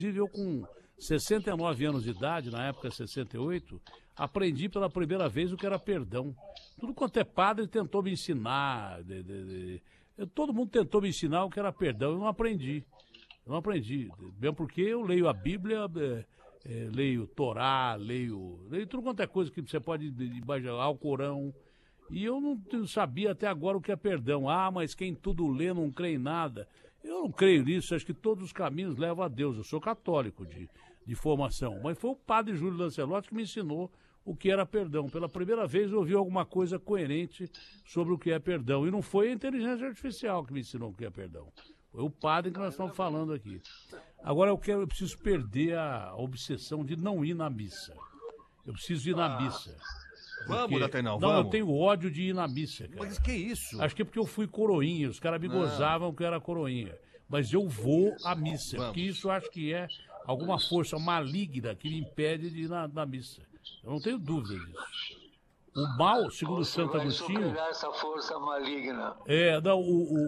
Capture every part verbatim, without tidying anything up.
Eu com sessenta e nove anos de idade, na época sessenta e oito, aprendi pela primeira vez o que era perdão. Tudo quanto é padre tentou me ensinar, de, de, de, eu, todo mundo tentou me ensinar o que era perdão, eu não aprendi. Eu não aprendi, mesmo porque eu leio a Bíblia, é, é, leio Torá, leio, leio tudo quanto é coisa que você pode imaginar, o Corão, e eu não, não sabia até agora o que é perdão. Ah, mas quem tudo lê não crê em nada. Eu não creio nisso, acho que todos os caminhos levam a Deus. Eu sou católico de, de formação, mas foi o padre Júlio Lancelotti que me ensinou o que era perdão. Pela primeira vez eu ouvi alguma coisa coerente sobre o que é perdão. E não foi a inteligência artificial que me ensinou o que é perdão. Foi o padre que nós estamos falando aqui. Agora eu quero, eu preciso perder a obsessão de não ir na missa. Eu preciso ir na missa. Vamos, Datenal, não, vamos. eu tenho ódio de ir na missa, cara. Mas que isso? Acho que é porque eu fui coroinha, os caras me não. gozavam que eu era coroinha. Mas eu vou à missa, vamos. Porque isso eu acho que é alguma força maligna que me impede de ir na, na missa. Eu não tenho dúvida disso. O mal, segundo Você Santo vai Agostinho... superar essa força maligna. É, não, o, o,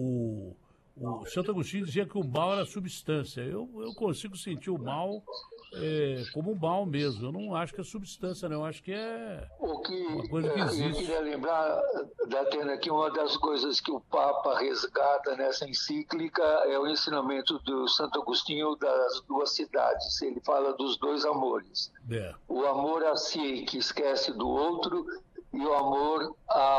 o, o, o Santo Agostinho dizia que o mal era substância. Eu, eu consigo sentir o mal... É, como um mal mesmo, eu não acho que é substância, não, eu acho que é o que, uma coisa que existe. Eu queria lembrar, Datena, que uma das coisas que o Papa resgata nessa encíclica é o ensinamento do Santo Agostinho das duas cidades. Ele fala dos dois amores. É. O amor a si, que esquece do outro, e o amor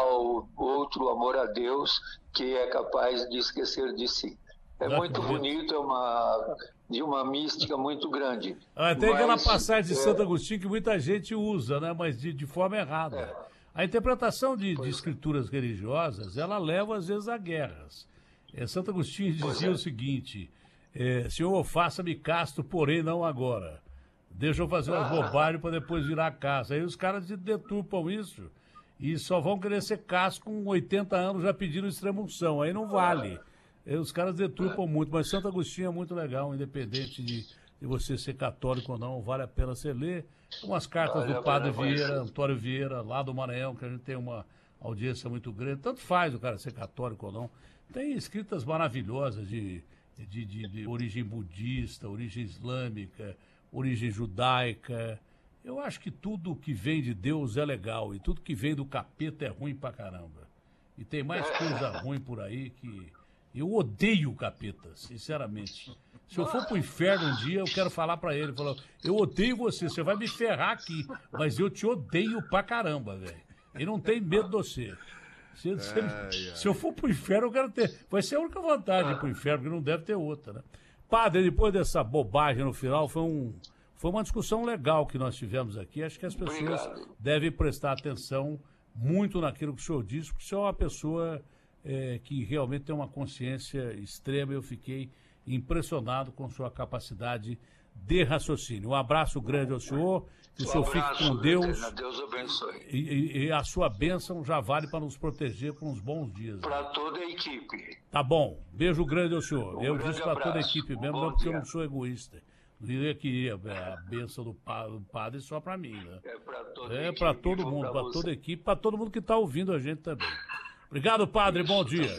ao outro, o amor a Deus, que é capaz de esquecer de si. É muito bonito, é uma... de uma mística muito grande. Ah, tem aquela passagem de é... Santo Agostinho que muita gente usa, né? Mas de, de forma errada. É. A interpretação de, de escrituras religiosas, ela leva às vezes a guerras. É, Santo Agostinho dizia é. o seguinte, é, Senhor, faça-me casto, porém não agora. Deixa eu fazer umas ah. bobagens para depois virar casto. Aí os caras deturpam isso e só vão querer ser casto com oitenta anos já pedindo extrema-unção. Aí não vale. Os caras deturpam muito, mas Santo Agostinho é muito legal, independente de, de você ser católico ou não, vale a pena você ler. Umas cartas do Padre Vieira, Antônio Vieira, lá do Maranhão, que a gente tem uma audiência muito grande. Tanto faz o cara ser católico ou não. Tem escritas maravilhosas de, de, de, de origem budista, origem islâmica, origem judaica. Eu acho que tudo que vem de Deus é legal e tudo que vem do capeta é ruim pra caramba. E tem mais coisa ruim por aí que... Eu odeio o capeta, sinceramente. Se eu for pro inferno um dia, eu quero falar pra ele, falar, eu odeio você, você vai me ferrar aqui, mas eu te odeio pra caramba, velho. Ele não tem medo de você. Se, se, é, se eu for pro inferno, eu quero ter... Vai ser a única vantagem pro inferno, porque não deve ter outra, né? Padre, depois dessa bobagem no final, foi, um, foi uma discussão legal que nós tivemos aqui. Acho que as pessoas Obrigado. devem prestar atenção muito naquilo que o senhor disse, porque o senhor é uma pessoa... É, que realmente tem uma consciência extrema. Eu fiquei impressionado com sua capacidade de raciocínio. Um abraço grande ao senhor, que um o senhor abraço, fique com Deus. Deus abençoe. E, e, e a sua bênção já vale para nos proteger por uns bons dias. Para toda a equipe. Tá bom, beijo grande ao senhor. Um eu disse para toda a equipe mesmo, um não porque dia. eu não sou egoísta. Não diria que a bênção do padre só para mim, né? É para toda é a equipe. É para todo mundo, para toda a equipe, para todo mundo que está ouvindo a gente também. Obrigado, padre. Bom dia.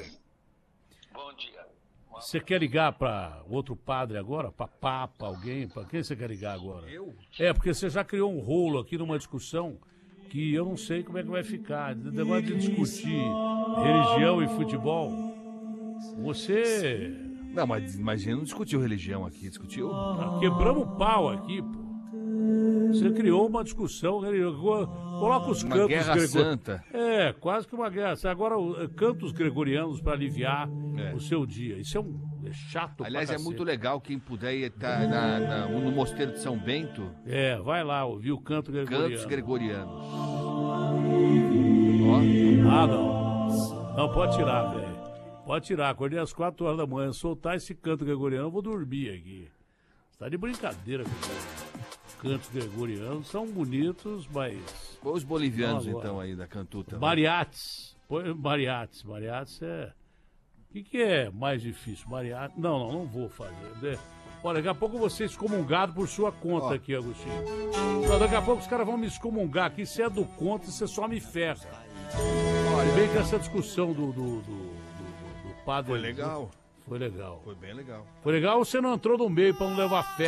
Bom dia. Você quer ligar para outro padre agora? Para Papa, alguém? Para quem você quer ligar agora? Eu? É, porque você já criou um rolo aqui numa discussão que eu não sei como é que vai ficar. Negócio de discutir religião e futebol. Você... Não, mas, mas a gente não discutiu religião aqui, discutiu... Ah, quebramos o pau aqui, pô. Você criou uma discussão, coloca os uma cantos guerra gregor... santa. É, quase que uma guerra. Agora, cantos gregorianos para aliviar é. o seu dia. Isso é, um, é chato. Aliás, é muito legal quem puder estar na, na, no Mosteiro de São Bento. É, vai lá ouvir o canto gregoriano. Cantos gregorianos. Ó. Ah, não. Não, pode tirar, velho. Pode tirar. Acordei às quatro horas da manhã. Soltar esse canto gregoriano, eu vou dormir aqui. Você tá de brincadeira, cara. Cantos gregorianos são bonitos, mas... Qual os bolivianos, então, aí da cantuta? Mariates. Mariates. Mariates é... O que, que é mais difícil? Mariates... Não, não, não vou fazer. Olha, daqui a pouco eu vou ser excomungado por sua conta oh. aqui, Agostinho. Então, daqui a pouco os caras vão me excomungar aqui. Se é do conta, você só me ferra. Olha, bem que essa discussão do, do, do, do, do padre... Foi legal. Foi legal. Foi bem legal. Foi legal, você não entrou no meio pra não levar fé.